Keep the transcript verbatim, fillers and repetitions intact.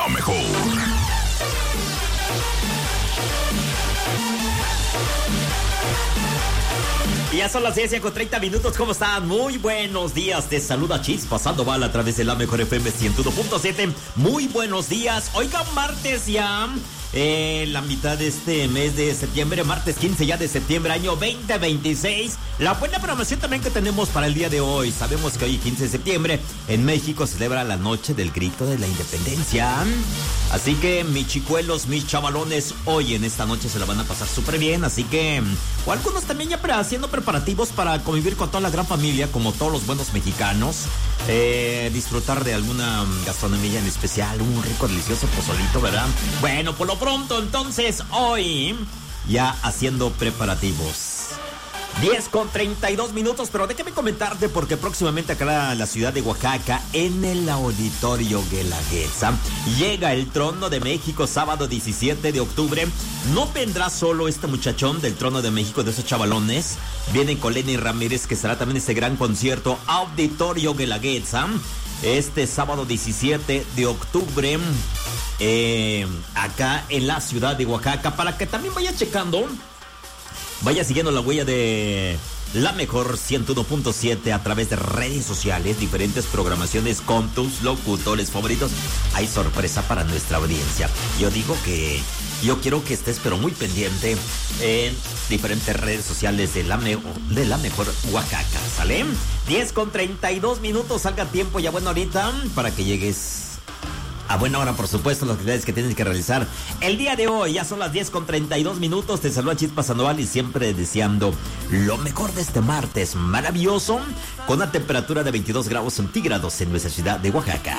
la mejor. Y ya son las diez con treinta minutos. ¿Cómo están? Muy buenos días. Te saluda Chispa Sandoval a través de la mejor F M ciento uno punto siete. Muy buenos días. Oigan, martes ya. Eh, la mitad de este mes de septiembre, martes quince ya de septiembre, año veinte veintiséis. La buena programación también que tenemos para el día de hoy. Sabemos que hoy, quince de septiembre, en México celebra la noche del grito de la independencia. Así que mis chicuelos, mis chavalones, hoy en esta noche se la van a pasar súper bien. Así que, o algunos también ya haciendo preparativos para convivir con toda la gran familia, como todos los buenos mexicanos. Eh, disfrutar de alguna gastronomía en especial, un rico, delicioso pozolito, ¿verdad? Bueno, por lo pronto, entonces, hoy ya haciendo preparativos. diez con treinta y dos minutos, pero déjame comentarte porque próximamente acá en la ciudad de Oaxaca, en el Auditorio Guelaguetza, llega el Trono de México, sábado diecisiete de octubre. No vendrá solo este muchachón del Trono de México, de esos chavalones. Vienen con Lenny Ramírez, que será también este gran concierto, Auditorio Guelaguetza, este sábado diecisiete de octubre, eh, acá en la ciudad de Oaxaca, para que también vaya checando, vaya siguiendo la huella de la mejor ciento uno punto siete a través de redes sociales, diferentes programaciones con tus locutores favoritos. Hay sorpresa para nuestra audiencia. Yo digo que yo quiero que estés pero muy pendiente en diferentes redes sociales de la, me de la mejor Oaxaca, ¿sale? diez con treinta y dos minutos, salga tiempo ya buena horita para que llegues a buena hora, por supuesto, las actividades que tienes que realizar el día de hoy. Ya son las diez con treinta y dos minutos. Te saluda Chispa Sandoval y siempre deseando lo mejor de este martes maravilloso, con una temperatura de veintidós grados centígrados en nuestra ciudad de Oaxaca.